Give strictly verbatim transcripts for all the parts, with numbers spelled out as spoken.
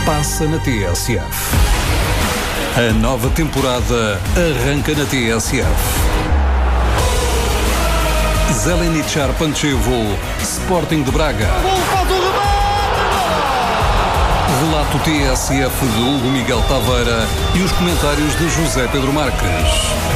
passa na T S F. A nova temporada arranca na T S F. Zelenichar Pančevo, Sporting de Braga. Relato T S F de Hugo Miguel Taveira e os comentários de José Pedro Marques.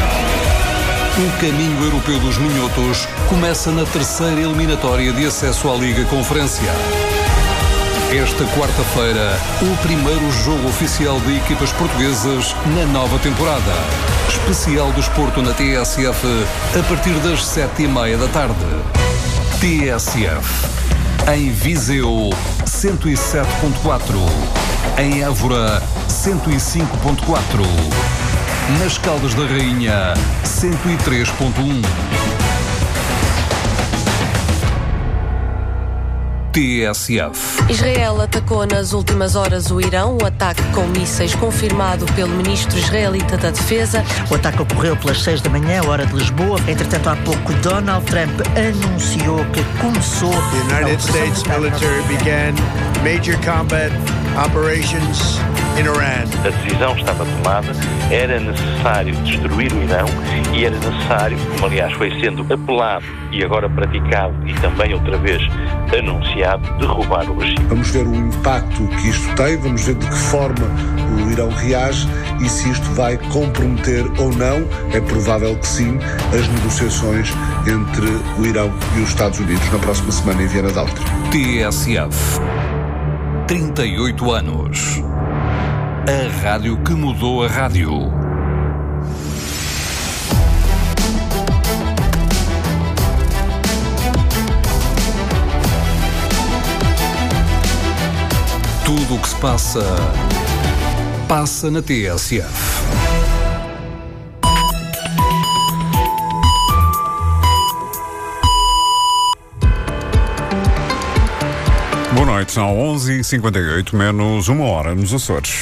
O caminho europeu dos minhotos começa na terceira eliminatória de acesso à Liga Conferência. Esta quarta-feira, o primeiro jogo oficial de equipas portuguesas na nova temporada. Especial do Desporto na T S F, a partir das sete e meia da tarde. T S F. Em Viseu, cento e sete ponto quatro. Em Évora, cento e cinco ponto quatro. Nas Caldas da Rainha, cento e três ponto um. T S F. Israel atacou nas últimas horas o Irão. O ataque com mísseis confirmado pelo ministro israelita da Defesa. O ataque ocorreu pelas seis da manhã, hora de Lisboa. Entretanto, há pouco, Donald Trump anunciou que começou... The United States military began major combat operations in Iran. A decisão estava tomada, era necessário destruir o Irão e era necessário, como aliás foi sendo apelado e agora praticado e também outra vez anunciado, derrubar o regime. Vamos ver o impacto que isto tem, vamos ver de que forma o Irão reage e se isto vai comprometer ou não, é provável que sim, as negociações entre o Irão e os Estados Unidos na próxima semana em Viana do Alto. T S F. trinta e oito anos. A rádio que mudou a rádio. Tudo o que se passa, passa na T S F. Boa noite, são onze e cinquenta e oito, menos uma hora nos Açores.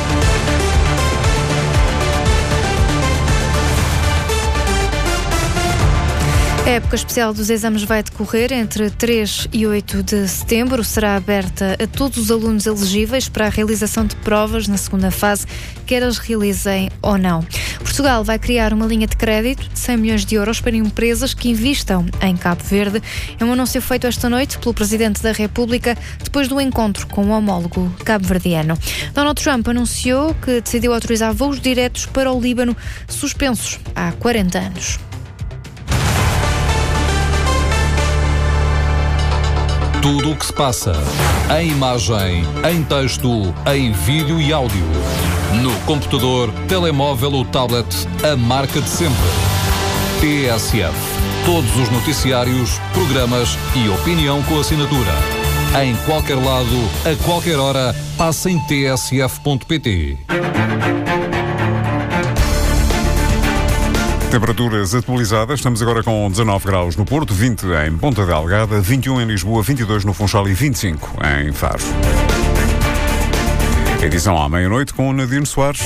A época especial dos exames vai decorrer entre três e oito de setembro. Será aberta a todos os alunos elegíveis para a realização de provas na segunda fase, quer as realizem ou não. Portugal vai criar uma linha de crédito de cem milhões de euros para empresas que investam em Cabo Verde. É um anúncio feito esta noite pelo Presidente da República depois do encontro com o homólogo cabo-verdiano. Donald Trump anunciou que decidiu autorizar voos diretos para o Líbano, suspensos há quarenta anos. Tudo o que se passa, em imagem, em texto, em vídeo e áudio. No computador, telemóvel ou tablet, a marca de sempre. T S F. Todos os noticiários, programas e opinião com assinatura. Em qualquer lado, a qualquer hora, passa em t s f ponto p t. Temperaturas atualizadas, estamos agora com dezanove graus no Porto, vinte em Ponta Delgada, vinte e um em Lisboa, vinte e dois no Funchal e vinte e cinco em Faro. Edição à meia-noite com Nadine Soares.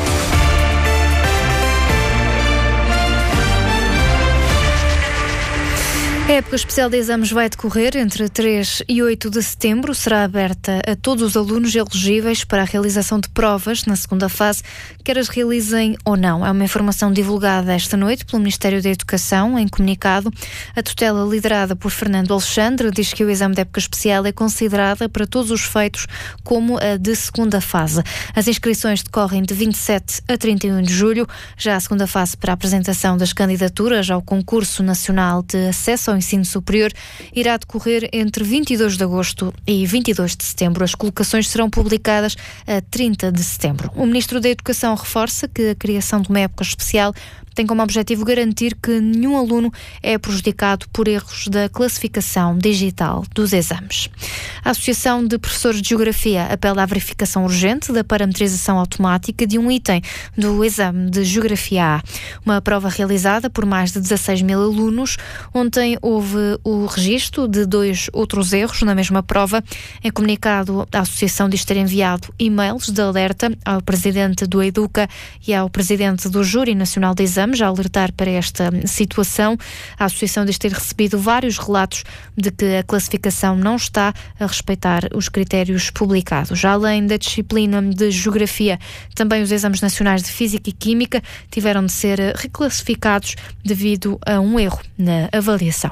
A época especial de exames vai decorrer entre três e oito de setembro. Será aberta a todos os alunos elegíveis para a realização de provas na segunda fase, quer as realizem ou não. É uma informação divulgada esta noite pelo Ministério da Educação em comunicado. A tutela liderada por Fernando Alexandre diz que o exame de época especial é considerada para todos os efeitos como a de segunda fase. As inscrições decorrem de vinte e sete a trinta e um de julho. Já a segunda fase para a apresentação das candidaturas ao Concurso Nacional de Acesso ao Ensino Superior irá decorrer entre vinte e dois de agosto e vinte e dois de setembro. As colocações serão publicadas a trinta de setembro. O Ministro da Educação reforça que a criação de uma época especial tem como objetivo garantir que nenhum aluno é prejudicado por erros da classificação digital dos exames. A Associação de Professores de Geografia apela à verificação urgente da parametrização automática de um item do exame de Geografia A. Uma prova realizada por mais de dezasseis mil alunos. Ontem houve o registro de dois outros erros na mesma prova. Em comunicado, a Associação diz ter enviado e-mails de alerta ao Presidente do Educa e ao Presidente do Júri Nacional de Exames Exames a alertar para esta situação. A Associação diz ter recebido vários relatos de que a classificação não está a respeitar os critérios publicados. Além da disciplina de Geografia, também os exames nacionais de Física e Química tiveram de ser reclassificados devido a um erro na avaliação.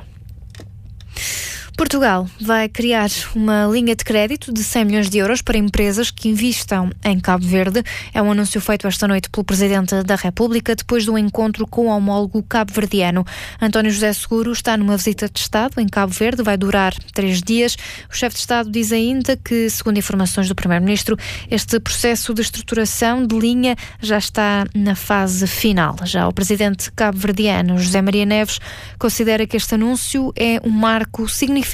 Portugal vai criar uma linha de crédito de cem milhões de euros para empresas que investam em Cabo Verde. É um anúncio feito esta noite pelo Presidente da República depois de um encontro com o homólogo cabo-verdiano. António José Seguro está numa visita de Estado em Cabo Verde, vai durar três dias. O chefe de Estado diz ainda que, segundo informações do Primeiro-Ministro, este processo de estruturação de linha já está na fase final. Já o Presidente cabo-verdiano, José Maria Neves, considera que este anúncio é um marco significativo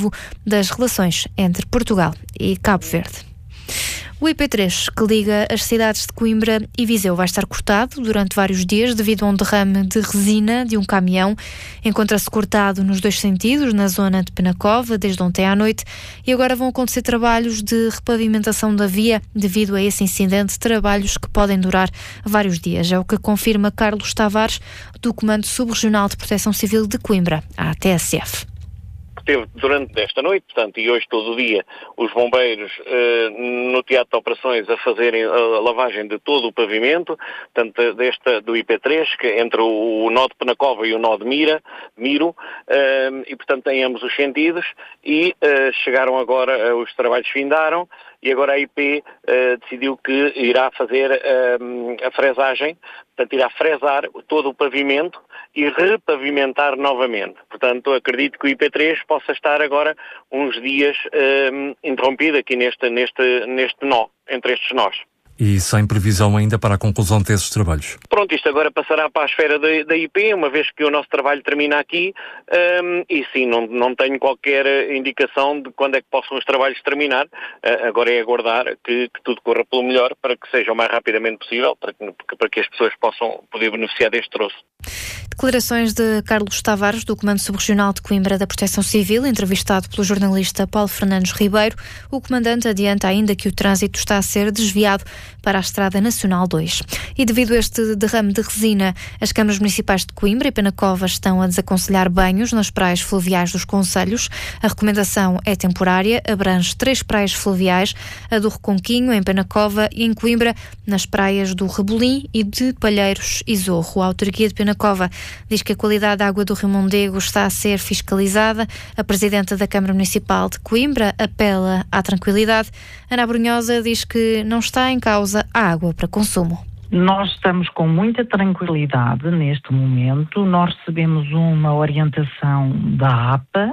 das relações entre Portugal e Cabo Verde. O I P três, que liga as cidades de Coimbra e Viseu, vai estar cortado durante vários dias devido a um derrame de resina de um caminhão. Encontra-se cortado nos dois sentidos, na zona de Penacova, desde ontem à noite, e agora vão acontecer trabalhos de repavimentação da via devido a esse incidente, trabalhos que podem durar vários dias. É o que confirma Carlos Tavares, do Comando Subregional de Proteção Civil de Coimbra, à T S F. Teve durante esta noite, portanto, e hoje todo o dia, os bombeiros eh, no teatro de operações a fazerem a lavagem de todo o pavimento, tanto desta, do I P três, que entre o, o nó de Penacova e o nó de Mira, Miro, eh, e portanto em ambos os sentidos, e eh, chegaram agora, eh, os trabalhos findaram, e agora a I P uh, decidiu que irá fazer uh, a fresagem, portanto irá fresar todo o pavimento e repavimentar novamente. Portanto, acredito que o I P três possa estar agora uns dias uh, interrompido aqui neste, neste, neste nó, entre estes nós. E sem previsão ainda para a conclusão desses trabalhos? Pronto, isto agora passará para a esfera da, da I P, uma vez que o nosso trabalho termina aqui, um, e sim, não, não tenho qualquer indicação de quando é que possam os trabalhos terminar. Uh, agora é aguardar que, que tudo corra pelo melhor para que seja o mais rapidamente possível, para que, para que as pessoas possam poder beneficiar deste troço. Declarações de Carlos Tavares, do Comando Subregional de Coimbra da Proteção Civil, entrevistado pelo jornalista Paulo Fernandes Ribeiro. O comandante adianta ainda que o trânsito está a ser desviado para a Estrada Nacional dois. E devido a este derrame de resina, as câmaras municipais de Coimbra e Penacova estão a desaconselhar banhos nas praias fluviais dos concelhos. A recomendação é temporária, abrange três praias fluviais, a do Reconquinho, em Penacova, e em Coimbra, nas praias do Rebolim e de Palheiros e Zorro. A autarquia de Penacova diz que a qualidade da água do Rio Mondego está a ser fiscalizada. A presidenta da Câmara Municipal de Coimbra apela à tranquilidade. Ana Brunhosa diz que não está em causa a água para consumo. Nós estamos com muita tranquilidade neste momento. Nós recebemos uma orientação da A P A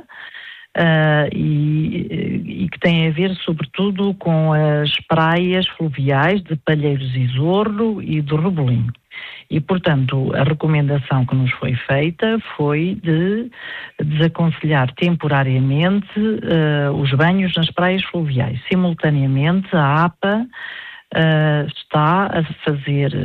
uh, e, e que tem a ver sobretudo com as praias fluviais de Palheiros e Zorro e do Rebolim. E, portanto, a recomendação que nos foi feita foi de desaconselhar temporariamente uh, os banhos nas praias fluviais. Simultaneamente, a A P A uh, está a fazer,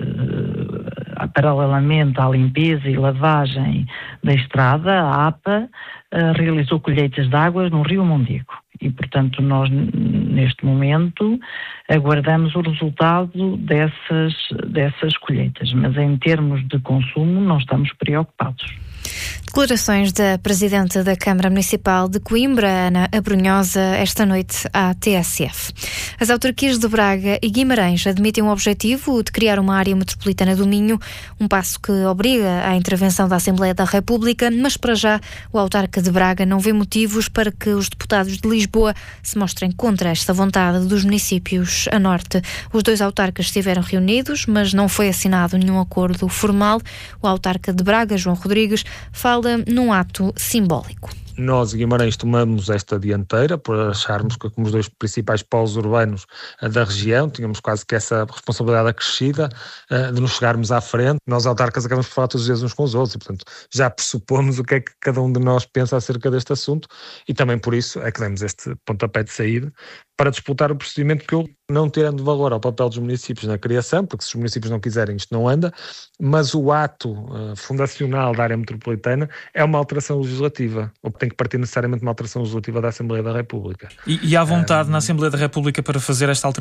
uh, paralelamente à limpeza e lavagem da estrada, a A P A uh, realizou colheitas de águas no Rio Mondego. E, portanto, nós, neste momento, aguardamos o resultado dessas, dessas colheitas. Mas, em termos de consumo, não estamos preocupados. Declarações da Presidente da Câmara Municipal de Coimbra, Ana Abrunhosa, esta noite à T S F. As autarquias de Braga e Guimarães admitem o objetivo de criar uma área metropolitana do Minho, um passo que obriga à intervenção da Assembleia da República, mas para já o autarca de Braga não vê motivos para que os deputados de Lisboa se mostrem contra esta vontade dos municípios a norte. Os dois autarcas estiveram reunidos, mas não foi assinado nenhum acordo formal. O autarca de Braga, João Rodrigues, fala num ato simbólico. Nós, Guimarães, tomamos esta dianteira por acharmos que, como os dois principais polos urbanos da região, tínhamos quase que essa responsabilidade acrescida de nos chegarmos à frente. Nós, autarcas, acabamos por falar todos os dias uns com os outros e, portanto, já pressupomos o que é que cada um de nós pensa acerca deste assunto e também por isso é que demos este pontapé de saída para disputar o procedimento que eu, não tirando valor ao papel dos municípios na criação, porque se os municípios não quiserem isto não anda, mas o ato uh, fundacional da área metropolitana é uma alteração legislativa, ou tem que partir necessariamente de uma alteração legislativa da Assembleia da República. E, e há vontade um, na Assembleia da República para fazer esta alteração?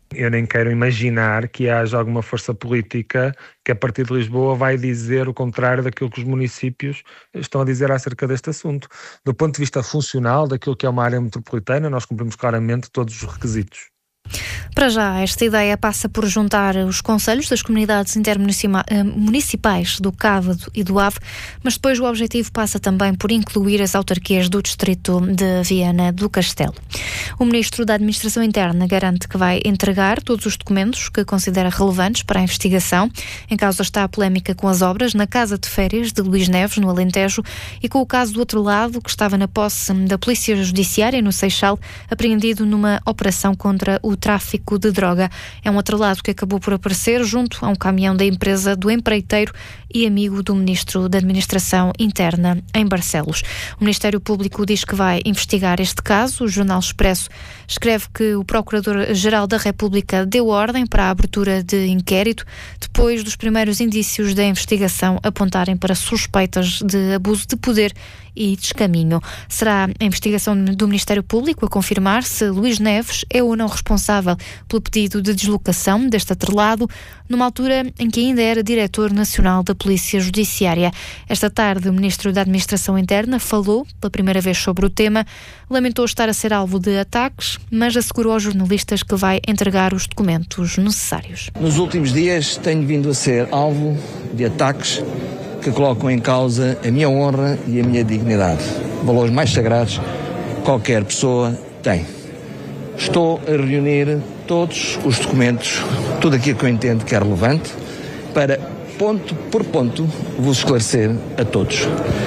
Eu nem quero imaginar que haja alguma força política que a partir de Lisboa vai dizer o contrário daquilo que os municípios estão a dizer acerca deste assunto. Do ponto de vista funcional, daquilo que é uma área metropolitana, nós cumprimos claramente todos os requisitos. Para já, esta ideia passa por juntar os concelhos das comunidades intermunicipais do Cávado e do Ave, mas depois o objetivo passa também por incluir as autarquias do distrito de Viana do Castelo. O Ministro da Administração Interna garante que vai entregar todos os documentos que considera relevantes para a investigação. Em causa está a polémica com as obras na Casa de Férias de Luís Neves, no Alentejo, e com o caso do outro lado, que estava na posse da Polícia Judiciária, no Seixal, apreendido numa operação contra o tráfico de droga. É um outro lado que acabou por aparecer junto a um caminhão da empresa do empreiteiro e amigo do Ministro da Administração Interna em Barcelos. O Ministério Público diz que vai investigar este caso. O Jornal Expresso escreve que o Procurador-Geral da República deu ordem para a abertura de inquérito depois dos primeiros indícios da investigação apontarem para suspeitas de abuso de poder e descaminho. Será a investigação do Ministério Público a confirmar se Luís Neves é ou não responsável pelo pedido de deslocação deste atrelado, numa altura em que ainda era Diretor Nacional da Polícia Judiciária. Esta tarde, o Ministro da Administração Interna falou pela primeira vez sobre o tema, lamentou estar a ser alvo de ataques, mas assegurou aos jornalistas que vai entregar os documentos necessários. Nos últimos dias tenho vindo a ser alvo de ataques que colocam em causa a minha honra e a minha dignidade, valores mais sagrados que qualquer pessoa tem. Estou a reunir todos os documentos, tudo aquilo que eu entendo que é relevante, para, ponto por ponto, vos esclarecer a todos.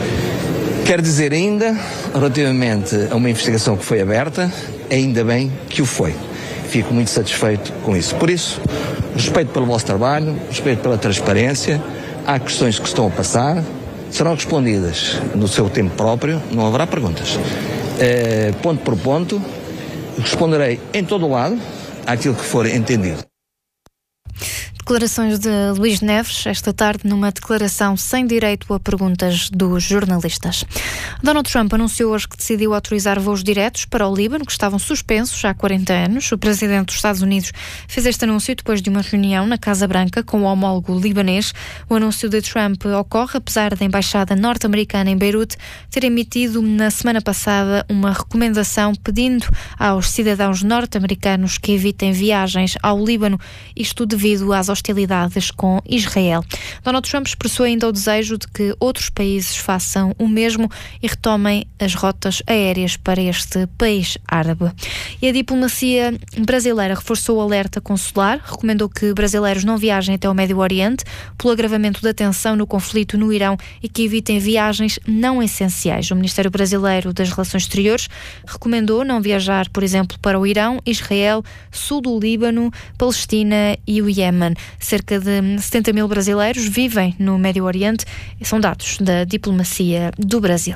Quero dizer ainda, relativamente a uma investigação que foi aberta, ainda bem que o foi. Fico muito satisfeito com isso. Por isso, respeito pelo vosso trabalho, respeito pela transparência. Há questões que estão a passar, serão respondidas no seu tempo próprio, não haverá perguntas. Uh, ponto por ponto, responderei em todo o lado àquilo que for entendido. Declarações de Luís Neves esta tarde numa declaração sem direito a perguntas dos jornalistas. Donald Trump anunciou hoje que decidiu autorizar voos diretos para o Líbano, que estavam suspensos há quarenta anos. O presidente dos Estados Unidos fez este anúncio depois de uma reunião na Casa Branca com o homólogo libanês. O anúncio de Trump ocorre apesar da embaixada norte-americana em Beirute ter emitido na semana passada uma recomendação pedindo aos cidadãos norte-americanos que evitem viagens ao Líbano, isto devido às hostilidades com Israel. Donald Trump expressou ainda o desejo de que outros países façam o mesmo e retomem as rotas aéreas para este país árabe. E a diplomacia brasileira reforçou o alerta consular, recomendou que brasileiros não viajem até o Médio Oriente pelo agravamento da tensão no conflito no Irão e que evitem viagens não essenciais. O Ministério Brasileiro das Relações Exteriores recomendou não viajar, por exemplo, para o Irão, Israel, sul do Líbano, Palestina e o Iémen. Cerca de setenta mil brasileiros vivem no Médio Oriente e são dados da diplomacia do Brasil.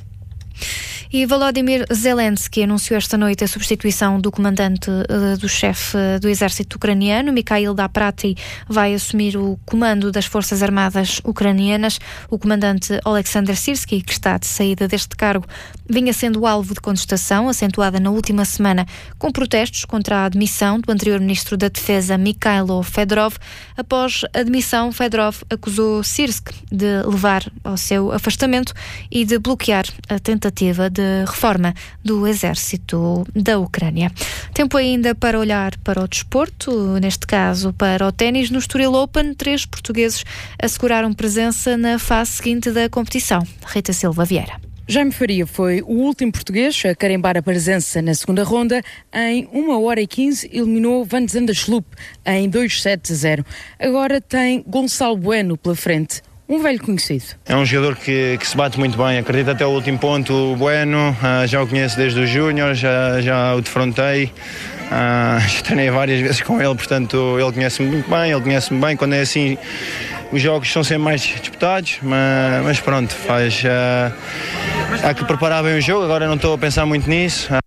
E Volodymyr Zelensky anunciou esta noite a substituição do comandante uh, do chefe uh, do exército ucraniano. Mikhail Daprati vai assumir o comando das Forças Armadas ucranianas. O comandante Oleksandr Syrskyi, que está de saída deste cargo, vinha sendo alvo de contestação acentuada na última semana com protestos contra a admissão do anterior ministro da Defesa, Mikhailo Fedorov. Após a admissão, Fedorov acusou Syrskyi de levar ao seu afastamento e de bloquear a tentativa de reforma do exército da Ucrânia. Tempo ainda para olhar para o desporto, neste caso para o ténis. No Estoril Open, três portugueses asseguraram presença na fase seguinte da competição. Rita Silva Vieira. Jaime Faria foi o último português a carimbar a presença na segunda ronda. Em uma hora e quinze eliminou Van Zandersloop em dois sets a zero. Agora tem Gonçalo Bueno pela frente. Um velho conhecido. É um jogador que, que se bate muito bem, acredito até o último ponto. O Bueno, uh, já o conheço desde o Júnior, já, já o defrontei, uh, já treinei várias vezes com ele, portanto ele conhece-me muito bem, ele conhece-me bem. Quando é assim, os jogos são sempre mais disputados, mas, mas pronto, faz, uh, há que preparar bem o jogo, agora não estou a pensar muito nisso. Uh,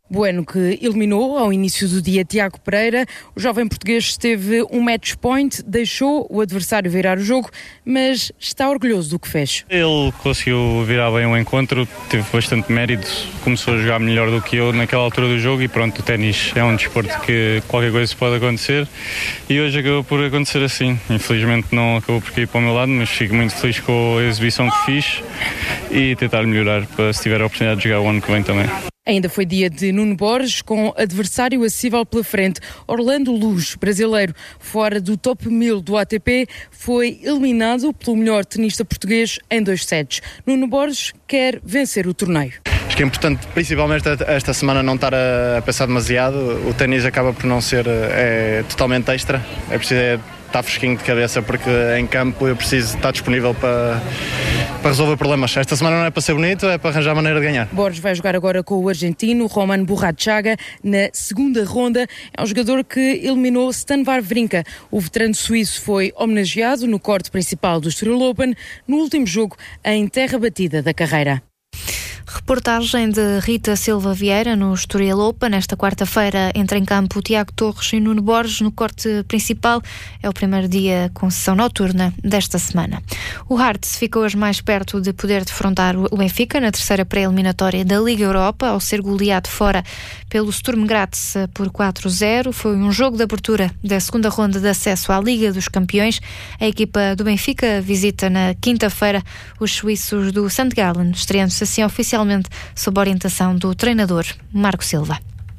Bueno, que eliminou ao início do dia Tiago Pereira. O jovem português teve um match point, deixou o adversário virar o jogo, mas está orgulhoso do que fez. Ele conseguiu virar bem o encontro, teve bastante mérito, começou a jogar melhor do que eu naquela altura do jogo e pronto, o ténis é um desporto que qualquer coisa pode acontecer e hoje acabou por acontecer assim. Infelizmente não acabou por cair para o meu lado, mas fico muito feliz com a exibição que fiz e tentar melhorar para se tiver a oportunidade de jogar o ano que vem também. Ainda foi dia de Nuno Borges, com adversário acessível pela frente. Orlando Luz, brasileiro, fora do top mil do A T P, foi eliminado pelo melhor tenista português em dois sets. Nuno Borges quer vencer o torneio. Acho que é importante, principalmente esta semana, não estar a pensar demasiado. O ténis acaba por não ser é, totalmente extra. É preciso é, estar fresquinho de cabeça, porque em campo eu preciso estar disponível para, para resolver problemas. Esta semana não é para ser bonito, é para arranjar maneira de ganhar. Borges vai jogar agora com o argentino Roman Borrachaga na segunda ronda. É um jogador que eliminou Stan Wawrinka. O veterano suíço foi homenageado no corte principal do Estoril Open no último jogo em terra batida da carreira. Reportagem de Rita Silva Vieira no Estoril Open. Nesta quarta-feira entra em campo Tiago Torres e Nuno Borges no corte principal. É o primeiro dia com sessão noturna desta semana. O Hearts ficou hoje mais perto de poder defrontar o Benfica na terceira pré-eliminatória da Liga Europa, ao ser goleado fora pelo Sturm Graz por quatro a zero. Foi um jogo de abertura da segunda ronda de acesso à Liga dos Campeões. A equipa do Benfica visita na quinta-feira os suíços do Sankt Gallen, estreando-se assim oficialmente sob a orientação do treinador Marco Silva.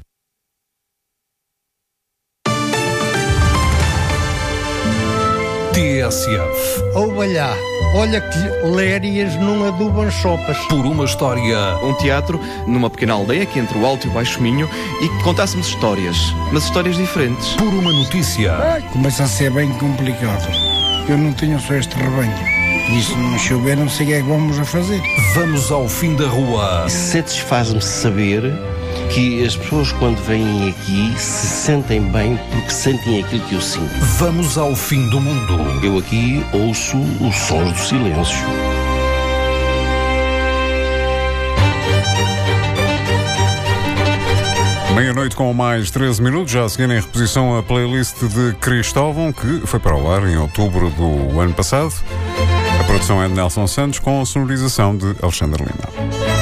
T S F. Ouvalhá, olha que lérias não adubam sopas. Por uma história. Um teatro numa pequena aldeia aqui entre o Alto e o Baixo Minho e que contássemos histórias, mas histórias diferentes. Por uma notícia. Ai, começa a ser bem complicado. Eu não tenho só este rebanho. E se não chover, não sei o que é que vamos a fazer. Vamos ao fim da rua. Satisfaz-me saber que as pessoas, quando vêm aqui, se sentem bem porque sentem aquilo que eu sinto. Vamos ao fim do mundo. Eu aqui ouço os sons do silêncio. Meia-noite com mais treze minutos, já a seguir em reposição a playlist de Cristóvão, que foi para o ar em outubro do ano passado. A produção é de Nelson Santos, com a sonorização de Alexandre Lima.